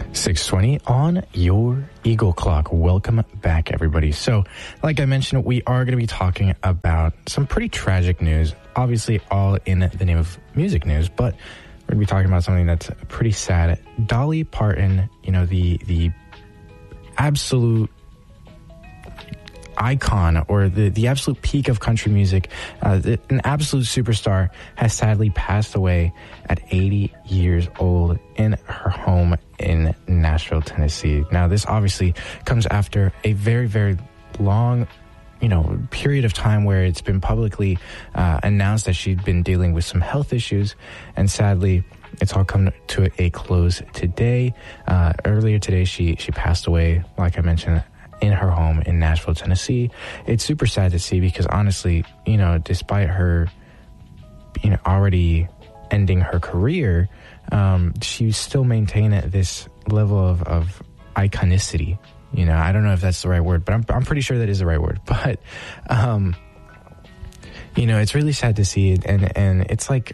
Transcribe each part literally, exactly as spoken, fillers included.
six twenty on your Eagle Clock. Welcome back, everybody. So, like I mentioned, we are going to be talking about some pretty tragic news, obviously all in the name of music news, but we're going to be talking about something that's pretty sad. Dolly Parton, you know, the the absolute icon, or the, the absolute peak of country music, uh, the, an absolute superstar, has sadly passed away at eighty years old in her home in Nashville, Tennessee. Now, this obviously comes after a very, very long, you know, period of time where it's been publicly uh, announced that she'd been dealing with some health issues, and sadly, it's all come to a close today. Uh, earlier today, she she passed away, like I mentioned, in her home in Nashville, Tennessee. It's super sad to see because honestly, you know, despite her, you know, already ending her career, um, she still maintained this level of, of iconicity. You know, I don't know if that's the right word, but I'm, I'm pretty sure that is the right word. But, um, you know, it's really sad to see it. And, and it's like,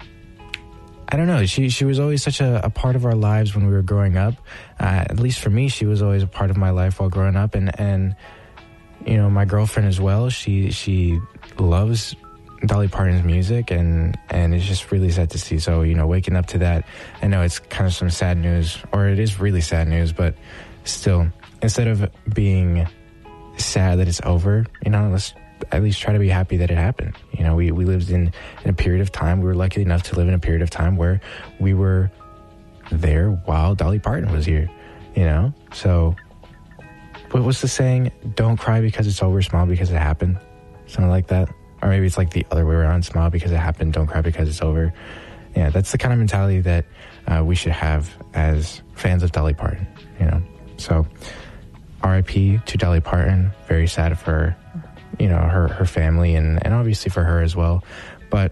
I don't know. She she was always such a, a part of our lives when we were growing up. Uh, at least for me, she was always a part of my life while growing up, and and you know, my girlfriend as well. She she loves Dolly Parton's music, and and it's just really sad to see. So, you know, waking up to that, I know it's kind of some sad news, or it is really sad news, but still, instead of being sad that it's over, you know, let's at least try to be happy that it happened. You know, we, we lived in, in a period of time, we were lucky enough to live in a period of time where we were there while Dolly Parton was here, you know? So, what what's the saying? Don't cry because it's over, smile because it happened. Something like that. Or maybe it's like the other way around, smile because it happened, don't cry because it's over. Yeah, that's the kind of mentality that uh, we should have as fans of Dolly Parton, you know? So, R I P to Dolly Parton. Very sad for you know, her, her family, and, and obviously for her as well. But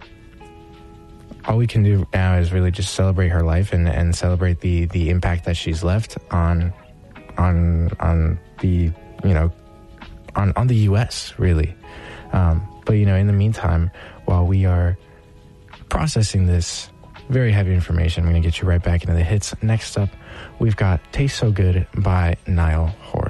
all we can do now is really just celebrate her life and, and celebrate the, the impact that she's left on, on, on the, you know, on, on the U S really. Um, but, you know, in the meantime, while we are processing this very heavy information, I'm going to get you right back into the hits. Next up, we've got Taste So Good by Niall Horan.